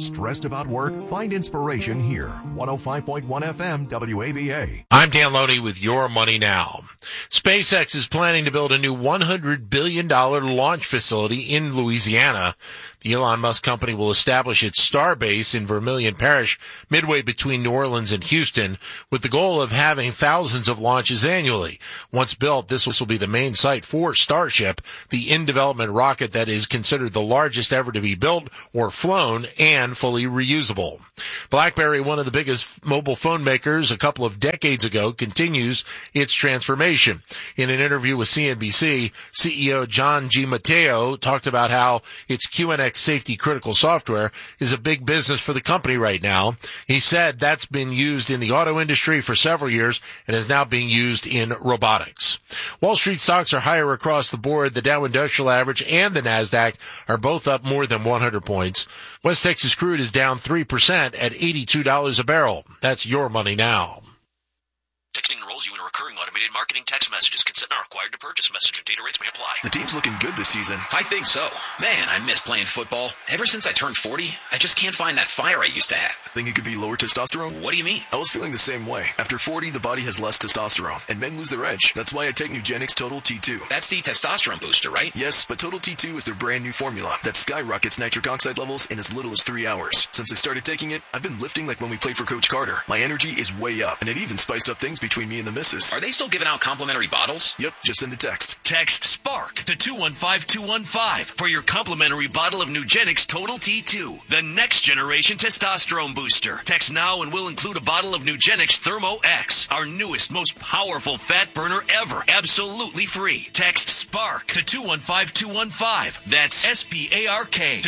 Stressed about work? Find inspiration here. 105.1 FM WAVA. I'm Dan Loney with Your Money Now. SpaceX is planning to build a new $100 billion launch facility in Louisiana. The Elon Musk company will establish its Starbase in Vermilion Parish, midway between New Orleans and Houston, with the goal of having thousands of launches annually. Once built, this will be the main site for Starship, the in-development rocket that is considered the largest ever to be built or flown and fully reusable. BlackBerry, one of the biggest mobile phone makers a couple of decades ago, continues its transformation. In an interview with CNBC, CEO John G. Matteo talked about how its QNX safety critical software is a big business for the company right now. He said that's been used in the auto industry for several years and is now being used in robotics. Wall Street stocks are higher across the board. The Dow Industrial Average and the NASDAQ are both up more than 100 points. West Texas crude is down 3% at $82 a barrel. That's Your Money Now. Texting enrolls you in a recurring automated marketing text messages. Consent not required to purchase. Message and data rates may apply. The team's looking good this season. I think so. Man, I miss playing football. Ever since I turned 40, I just can't find that fire I used to have. Think it could be lower testosterone? What do you mean? I was feeling the same way. After 40, the body has less testosterone, and men lose their edge. That's why I take Nugenix Total T2. That's the testosterone booster, right? Yes, but Total T2 is their brand new formula that skyrockets nitric oxide levels in as little as 3 hours. Since I started taking it, I've been lifting like when we played for Coach Carter. My energy is way up, and it even spiced up things between me and the missus. Are they still giving out complimentary bottles? Yep, just send the text. Text SPARK to 215-215 for your complimentary bottle of Nugenix Total T2, the next generation testosterone booster. Text now and we'll include a bottle of Nugenix Thermo X, our newest, most powerful fat burner ever, absolutely free. Text SPARK to 215-215. That's SPARK to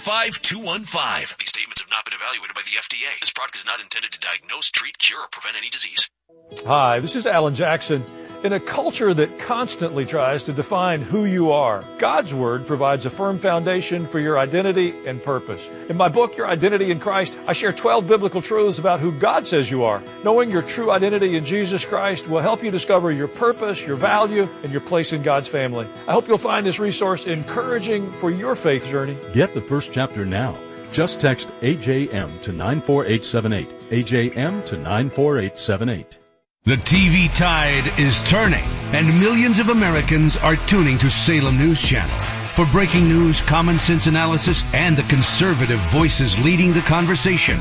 215-215. These statements have not been evaluated by the FDA. This product is not intended to diagnose, treat, cure, or prevent any disease. Hi, this is Alan Jackson. In a culture that constantly tries to define who you are, God's Word provides a firm foundation for your identity and purpose. In my book, Your Identity in Christ, I share 12 biblical truths about who God says you are. Knowing your true identity in Jesus Christ will help you discover your purpose, your value, and your place in God's family. I hope you'll find this resource encouraging for your faith journey. Get the first chapter now. Just text AJM to 94878. AJM to 94878. The TV tide is turning, and millions of Americans are tuning to Salem News Channel. For breaking news, common sense analysis, and the conservative voices leading the conversation,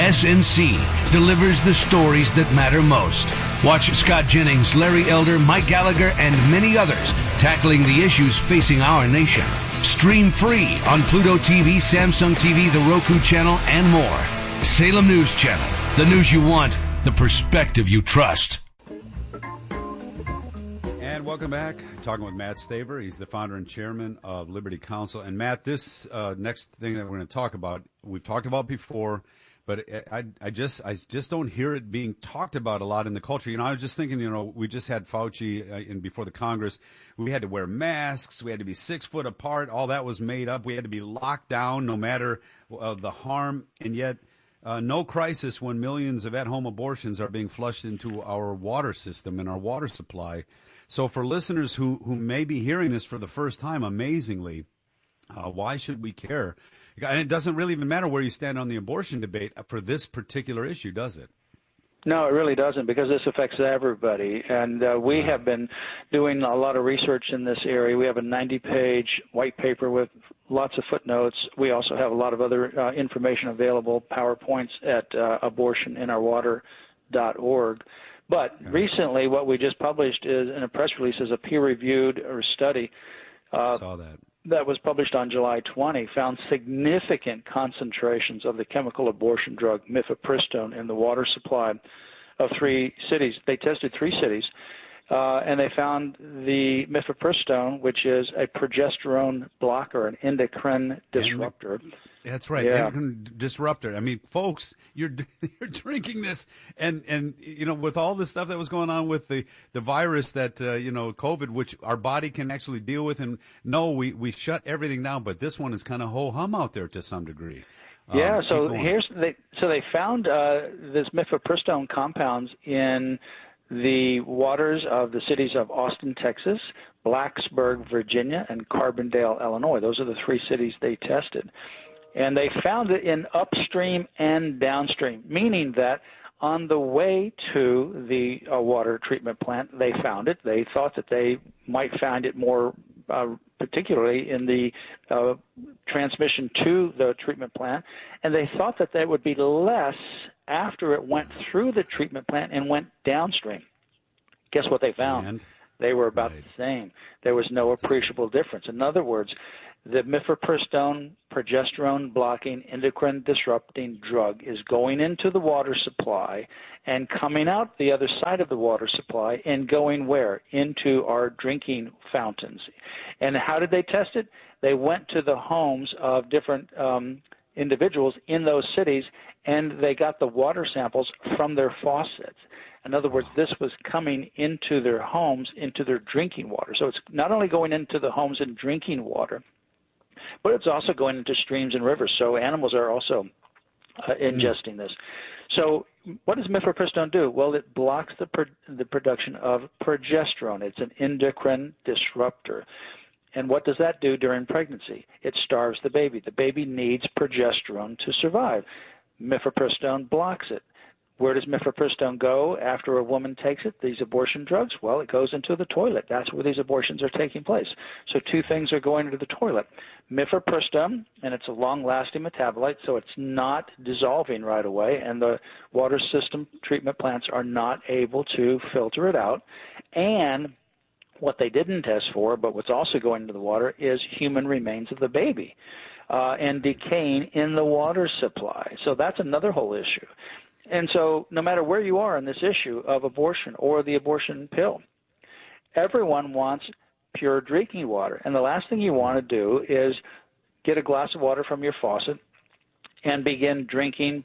SNC delivers the stories that matter most. Watch Scott Jennings, Larry Elder, Mike Gallagher, and many others tackling the issues facing our nation. Stream free on Pluto TV, Samsung TV, the Roku channel, and more. Salem News Channel. The news you want, the perspective you trust. And welcome back. Talking with Matt Staver. He's the founder and chairman of Liberty Counsel. And Matt, this next thing that we're going to talk about, we've talked about before, but I just don't hear it being talked about a lot in the culture. You know, I was just thinking, you know, we just had Fauci in before the Congress. We had to wear masks. We had to be 6 foot apart. All that was made up. We had to be locked down no matter the harm. And yet, no crisis when millions of at-home abortions are being flushed into our water system and our water supply. So for listeners who may be hearing this for the first time, amazingly, why should we care? And it doesn't really even matter where you stand on the abortion debate for this particular issue, does it? No, it really doesn't, because this affects everybody. And we have been doing a lot of research in this area. We have a 90-page white paper with lots of footnotes. We also have a lot of other information available, PowerPoints at abortioninourwater.org. But recently, what we just published is in a press release is a peer-reviewed study. I saw that. That was published on July 20, found significant concentrations of the chemical abortion drug mifepristone in the water supply of 3 cities. They tested 3 cities, and they found the mifepristone, which is a progesterone blocker, an endocrine disruptor. That's right, yeah. endocrine disruptor. I mean, folks, you're drinking this, and you know, with all the stuff that was going on with the virus that you know, COVID, which our body can actually deal with, and no, we shut everything down, but this one is kind of ho-hum out there to some degree. Yeah, so they found this mifepristone compounds in the waters of the cities of Austin, Texas, Blacksburg, Virginia, and Carbondale, Illinois. Those are the 3 cities they tested. And they found it in upstream and downstream, meaning that on the way to the water treatment plant, they found it. They thought that they might find it more particularly in the transmission to the treatment plant, and they thought that there would be less after it went through the treatment plant and went downstream. Guess what they found? And? They were about the same. There was no appreciable difference. In other words, the mifepristone, progesterone-blocking, endocrine-disrupting drug is going into the water supply and coming out the other side of the water supply and going where? Into our drinking fountains. And how did they test it? They went to the homes of different individuals in those cities, and they got the water samples from their faucets. In other words, this was coming into their homes, into their drinking water. So it's not only going into the homes and drinking water, but it's also going into streams and rivers. So animals are also ingesting this. So what does mifepristone do? Well, it blocks the production of progesterone. It's an endocrine disruptor. And what does that do during pregnancy? It starves the baby. The baby needs progesterone to survive. Mifepristone blocks it. Where does mifepristone go after a woman takes it, these abortion drugs? Well, it goes into the toilet. That's where these abortions are taking place. So two things are going into the toilet. Mifepristone, and it's a long-lasting metabolite, so it's not dissolving right away, and the water system treatment plants are not able to filter it out. And what they didn't test for, but what's also going into the water, is human remains of the baby and decaying in the water supply. So that's another whole issue. And so no matter where you are in this issue of abortion or the abortion pill, everyone wants pure drinking water. And the last thing you want to do is get a glass of water from your faucet and begin drinking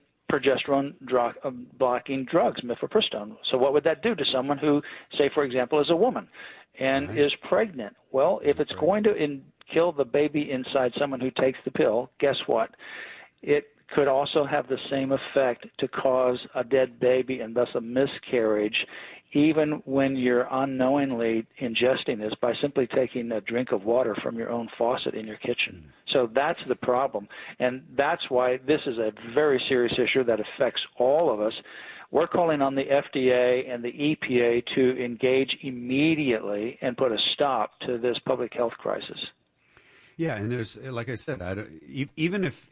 progesterone-blocking drugs, mifepristone. So what would that do to someone who, say, for example, is a woman and is pregnant? Well, if it's going to kill the baby inside someone who takes the pill, guess what? It could also have the same effect to cause a dead baby and thus a miscarriage, even when you're unknowingly ingesting this by simply taking a drink of water from your own faucet in your kitchen. So that's the problem, and that's why this is a very serious issue that affects all of us. We're calling on the FDA and the EPA to engage immediately and put a stop to this public health crisis. Yeah, and there's, like I said, even if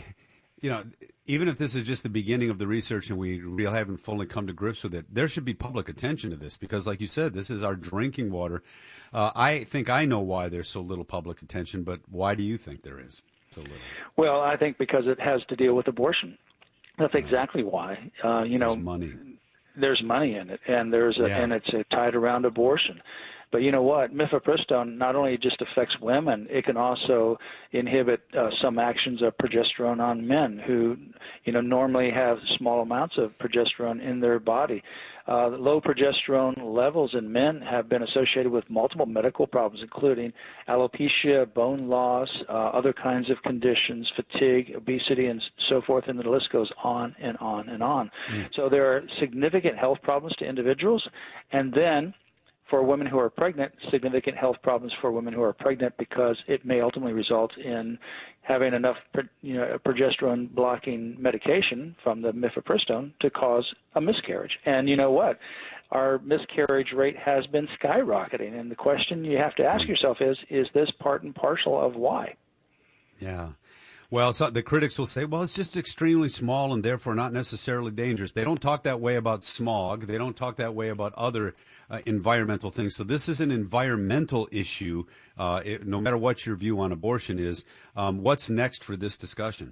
this is just the beginning of the research and we really haven't fully come to grips with it, there should be public attention to this because, like you said, this is our drinking water. I think I know why there's so little public attention, but why do you think there is so little? Well, I think because it has to deal with abortion. That's exactly why. There's money. There's money in it, and and it's tied around abortion. But you know what? Mifepristone not only just affects women, it can also inhibit some actions of progesterone on men who, normally have small amounts of progesterone in their body. Low progesterone levels in men have been associated with multiple medical problems, including alopecia, bone loss, other kinds of conditions, fatigue, obesity, and so forth, and the list goes on and on and on. So there are significant health problems to individuals, and then for women who are pregnant, significant health problems for women who are pregnant because it may ultimately result in having enough progesterone-blocking medication from the mifepristone to cause a miscarriage. And you know what? Our miscarriage rate has been skyrocketing. And the question you have to ask yourself is this part and parcel of why? Yeah. Well, so the critics will say, well, it's just extremely small and therefore not necessarily dangerous. They don't talk that way about smog. They don't talk that way about other environmental things. So this is an environmental issue, no matter what your view on abortion is. What's next for this discussion?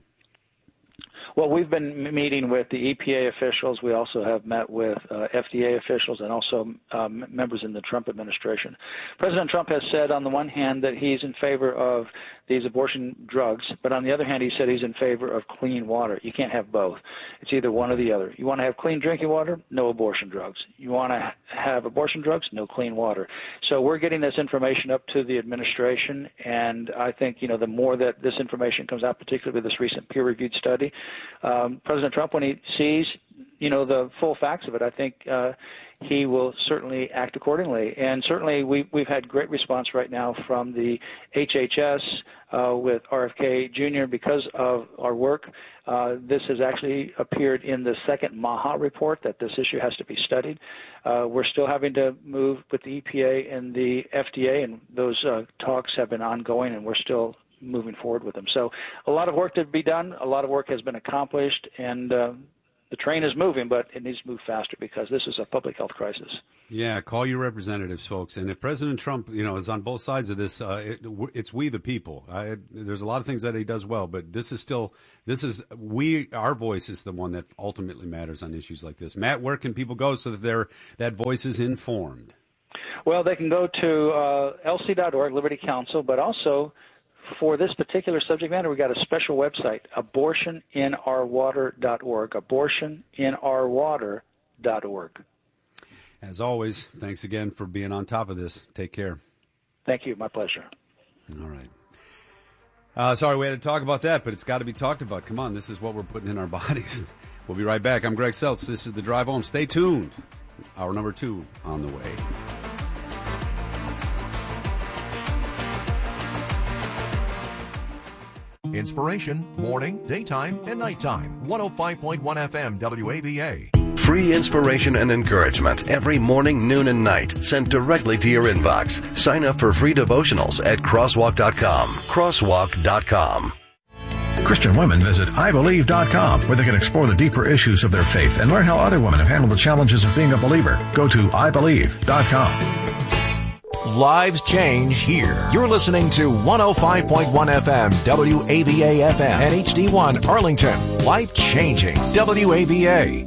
Well, we've been meeting with the EPA officials. We also have met with FDA officials and also members in the Trump administration. President Trump has said on the one hand that he's in favor of these abortion drugs, but on the other hand he said he's in favor of clean water. You can't have both. It's either one or the other. You want to have clean drinking water? No abortion drugs. You want to have abortion drugs? No clean water. So we're getting this information up to the administration, and I think, the more that this information comes out, particularly with this recent peer-reviewed study, President Trump, when he sees the full facts of it, I think he will certainly act accordingly. And certainly we've had great response right now from the HHS with RFK Jr. because of our work. This has actually appeared in the second MAHA report that this issue has to be studied. We're still having to move with the EPA and the FDA, and those talks have been ongoing, and we're still moving forward with them. So a lot of work to be done. A lot of work has been accomplished, and the train is moving, but it needs to move faster because this is a public health crisis. Yeah, call your representatives, folks. And if President Trump, is on both sides of this, it's we the people. There's a lot of things that he does well, but our voice is the one that ultimately matters on issues like this. Matt, where can people go so that that voice is informed? Well, they can go to lc.org, Liberty Counsel, but also for this particular subject matter, we got a special website, abortioninourwater.org, abortioninourwater.org. As always, thanks again for being on top of this. Take care. Thank you. My pleasure. All right. Sorry we had to talk about that, but it's got to be talked about. Come on, this is what we're putting in our bodies. We'll be right back. I'm Greg Seltz. This is The Drive Home. Stay tuned. Hour number 2 on the way. Inspiration, morning, daytime, and nighttime. 105.1 FM WAVA. Free inspiration and encouragement every morning, noon, and night, sent directly to your inbox. Sign up for free devotionals at crosswalk.com. Crosswalk.com. Christian women visit IBelieve.com, where they can explore the deeper issues of their faith and learn how other women have handled the challenges of being a believer. Go to IBelieve.com. Lives change here. You're listening to 105.1 FM, WAVA FM, and HD1 Arlington. Life changing. WAVA.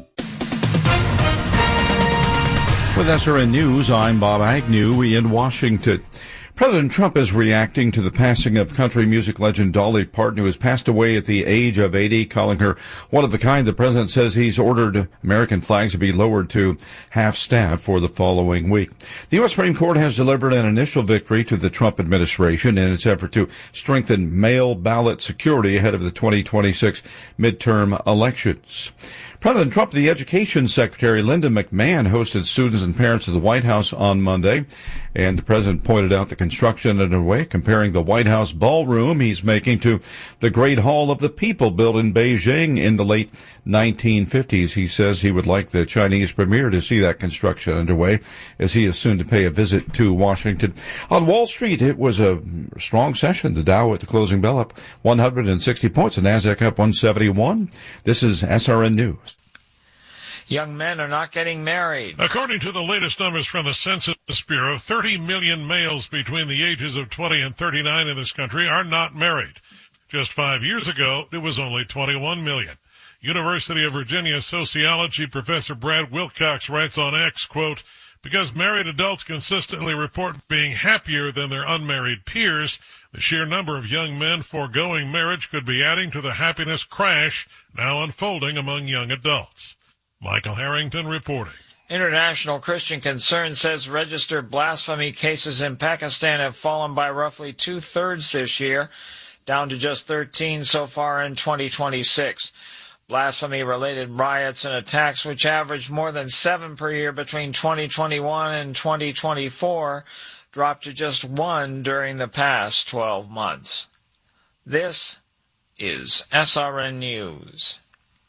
With SRN News, I'm Bob Agnew in Washington. President Trump is reacting to the passing of country music legend Dolly Parton, who has passed away at the age of 80, calling her one of a kind. The president says he's ordered American flags to be lowered to half-staff for the following week. The U.S. Supreme Court has delivered an initial victory to the Trump administration in its effort to strengthen mail ballot security ahead of the 2026 midterm elections. President Trump, the Education Secretary Linda McMahon, hosted students and parents at the White House on Monday, and the president pointed out the construction underway, comparing the White House ballroom he's making to the Great Hall of the People built in Beijing in the late 1950s. He says he would like the Chinese premier to see that construction underway, as he is soon to pay a visit to Washington. On Wall Street, it was a strong session. The Dow at the closing bell up 160 points, the Nasdaq up 171. This is SRN News. Young men are not getting married. According to the latest numbers from the Census Bureau, 30 million males between the ages of 20 and 39 in this country are not married. Just 5 years ago, it was only 21 million. University of Virginia sociology professor Brad Wilcox writes on X, quote, because married adults consistently report being happier than their unmarried peers, the sheer number of young men foregoing marriage could be adding to the happiness crash now unfolding among young adults. Michael Harrington reporting. International Christian Concern says registered blasphemy cases in Pakistan have fallen by roughly 2/3 this year, down to just 13 so far in 2026. Blasphemy-related riots and attacks, which averaged more than 7 per year between 2021 and 2024, dropped to just 1 during the past 12 months. This is SRN News.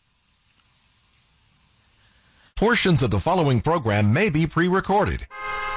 Portions of the following program may be pre-recorded.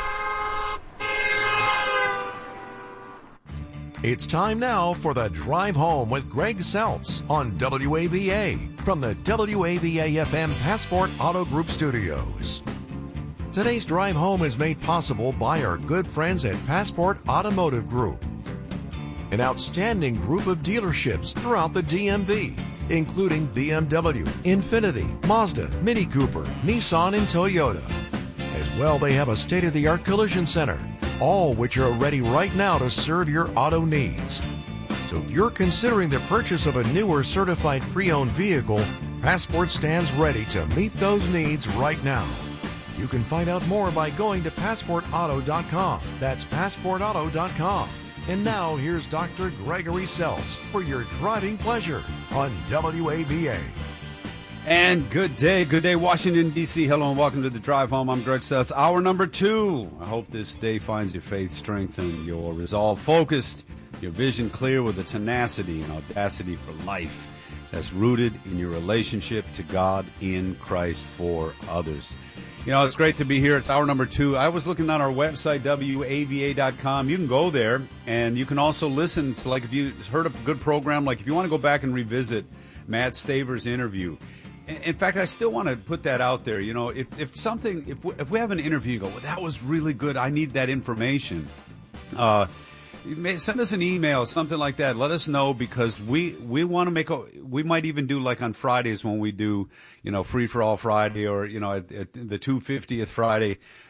It's time now for the Drive Home with Greg Seltz on WAVA from the WAVA-FM Passport Auto Group Studios. Today's Drive Home is made possible by our good friends at Passport Automotive Group, an outstanding group of dealerships throughout the DMV, including BMW, Infiniti, Mazda, Mini Cooper, Nissan, and Toyota. As well, they have a state-of-the-art collision center, all which are ready right now to serve your auto needs. So if you're considering the purchase of a new or certified pre-owned vehicle, Passport stands ready to meet those needs right now. You can find out more by going to PassportAuto.com. That's PassportAuto.com. And now, here's Dr. Gregory Seltz for your driving pleasure on WAVA. And good day, Washington, D.C. Hello and welcome to the Drive Home. I'm Greg Seltz. Hour number 2. I hope this day finds your faith strengthened, your resolve focused, your vision clear with a tenacity and audacity for life that's rooted in your relationship to God in Christ for others. You know, it's great to be here. It's hour number 2. I was looking on our website, WAVA.com. You can go there, and you can also listen to, like, if you heard a good program, like if you want to go back and revisit Matt Staver's interview. In fact, I still want to put that out there. You know, if we have an interview, you go, well, that was really good. I need that information. You may send us an email, something like that. Let us know, because we want to we might even do, like on Fridays when we do, you know, Free for All Friday, or, you know, at the 250th Friday,